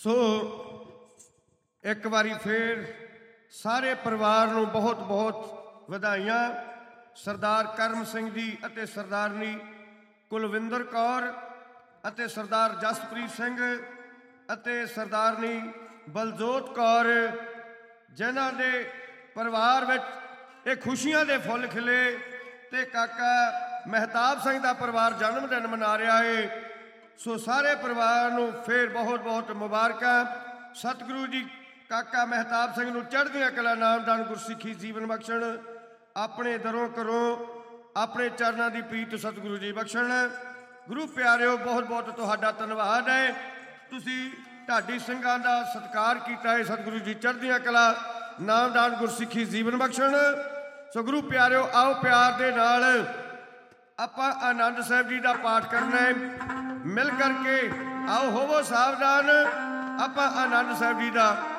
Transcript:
ਸੋ ਇੱਕ ਵਾਰੀ ਫੇਰ ਸਾਰੇ ਪਰਿਵਾਰ ਨੂੰ ਬਹੁਤ ਬਹੁਤ ਵਧਾਈਆਂ। ਸਰਦਾਰ ਕਰਮ ਸਿੰਘ ਜੀ ਅਤੇ ਸਰਦਾਰਨੀ ਕੁਲਵਿੰਦਰ ਕੌਰ ਅਤੇ ਸਰਦਾਰ ਜਸਪ੍ਰੀਤ ਸਿੰਘ ਅਤੇ ਸਰਦਾਰਨੀ ਬਲਜੋਤ ਕੌਰ, ਜਿਨ੍ਹਾਂ ਦੇ ਪਰਿਵਾਰ ਵਿੱਚ ਇਹ ਖੁਸ਼ੀਆਂ ਦੇ ਫੁੱਲ ਖਿਲੇ ਤੇ ਕਾਕਾ ਮਹਿਤਾਬ ਸਿੰਘ ਦਾ ਪਰਿਵਾਰ ਜਨਮ ਦਿਨ ਮਨਾ ਰਿਹਾ ਹੈ। ਸੋ ਸਾਰੇ ਪਰਿਵਾਰ ਨੂੰ ਫੇਰ ਬਹੁਤ ਬਹੁਤ ਮੁਬਾਰਕਾਂ। ਸਤਿਗੁਰੂ ਜੀ ਕਾਕਾ ਮਹਿਤਾਬ ਸਿੰਘ ਨੂੰ ਚੜ੍ਹਦੀਆਂ ਕਲਾ, ਨਾਮਦਾਨ, ਗੁਰਸਿੱਖੀ ਜੀਵਨ ਬਖਸ਼ਣ। ਆਪਣੇ ਦਰੋਂ ਘਰੋਂ ਆਪਣੇ ਚਰਨਾਂ ਦੀ ਪ੍ਰੀਤ ਸਤਿਗੁਰੂ ਜੀ ਬਖਸ਼ਣ। ਗੁਰੂ ਪਿਆਰਿਓ, ਬਹੁਤ ਬਹੁਤ ਤੁਹਾਡਾ ਧੰਨਵਾਦ ਹੈ। ਤੁਸੀਂ ਢਾਡੀ ਸਿੰਘਾਂ ਦਾ ਸਤਿਕਾਰ ਕੀਤਾ ਹੈ। ਸਤਿਗੁਰੂ ਜੀ ਚੜ੍ਹਦੀਆਂ ਕਲਾ, ਨਾਮਦਾਨ, ਗੁਰਸਿੱਖੀ ਜੀਵਨ ਬਖਸ਼ਣ। ਸੋ ਗੁਰੂ ਪਿਆਰਿਓ, ਆਓ ਪਿਆਰ ਦੇ ਨਾਲ ਆਪਾਂ ਆਨੰਦ ਸਾਹਿਬ ਜੀ ਦਾ ਪਾਠ ਕਰਨਾ ਹੈ। ਮਿਲ ਕਰਕੇ ਆਓ, ਹੋਵੋ ਸਾਵਧਾਨ। ਆਪਾਂ ਆਨੰਦ ਸਾਹਿਬ ਜੀ ਦਾ